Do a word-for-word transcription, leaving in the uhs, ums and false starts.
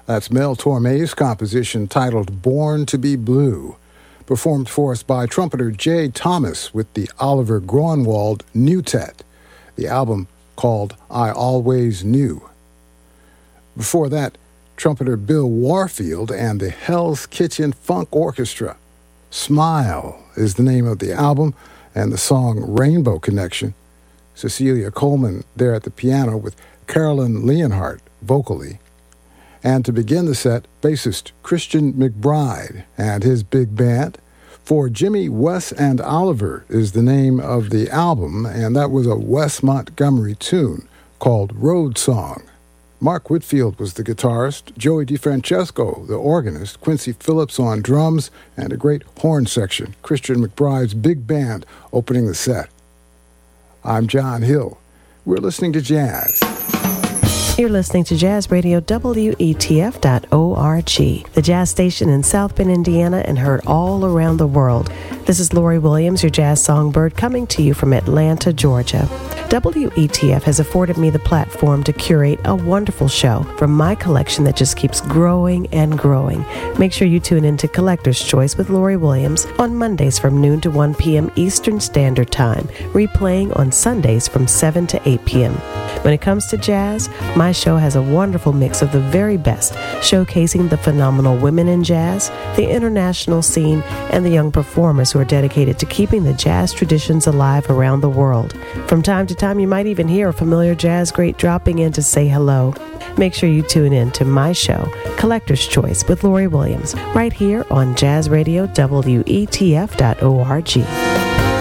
That's Mel Torme's composition titled Born to be Blue, performed for us by trumpeter Jay Thomas with the Oliver Groenwald Newtet, the album called I Always Knew. Before that, trumpeter Bill Warfield and the Hell's Kitchen Funk Orchestra. Smile is the name of the album, and the song Rainbow Connection. Cecilia Coleman there at the piano with Carolyn Leonhardt vocally. And to begin the set, bassist Christian McBride and his big band. For Jimmy, Wes, and Oliver is the name of the album, and that was a Wes Montgomery tune called Road Song. Mark Whitfield was the guitarist, Joey DeFrancesco the organist, Quincy Phillips on drums, and a great horn section, Christian McBride's big band opening the set. I'm John Hill. We're listening to jazz. You're listening to Jazz Radio W E T F dot org, the jazz station in South Bend, Indiana, and heard all around the world. This is Lori Williams, your jazz songbird, coming to you from Atlanta, Georgia. W E T F has afforded me the platform to curate a wonderful show from my collection that just keeps growing and growing. Make sure you tune in to Collector's Choice with Lori Williams on Mondays from noon to one p.m. Eastern Standard Time, replaying on Sundays from seven to eight p.m. When it comes to jazz, my show has a wonderful mix of the very best, showcasing the phenomenal women in jazz, the international scene, and the young performers who are dedicated to keeping the jazz traditions alive around the world. From time to time, you might even hear a familiar jazz great dropping in to say hello. Make sure you tune in to my show, Collector's Choice with Lori Williams, right here on Jazz Radio W E T F dot org.